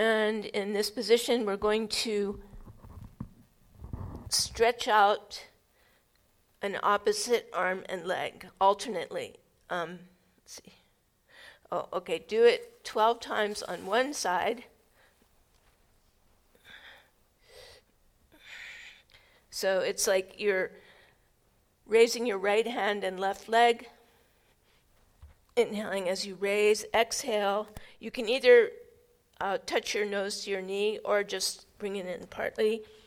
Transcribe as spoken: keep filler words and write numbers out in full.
And in this position, we're going to stretch out an opposite arm and leg alternately. Um, let's see. Oh, okay, do it twelve times on one side. So it's like you're raising your right hand and left leg, inhaling as you raise, exhale. You can either uh, touch your nose to your knee or just bring it in partly.